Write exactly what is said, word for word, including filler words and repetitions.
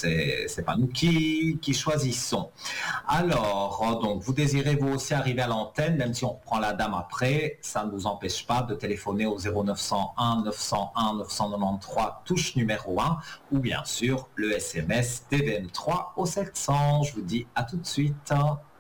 c'est, c'est pas nous qui, qui choisissons. Alors, donc, vous désirez vous aussi arriver à l'antenne, même si on reprend la dame après, ça ne vous empêche pas de téléphoner au zéro neuf cent un neuf cent un neuf cent quatre-vingt-treize, touche numéro un, ou bien sûr le S M S T V M trois au sept cents. Je vous dis à tout de suite.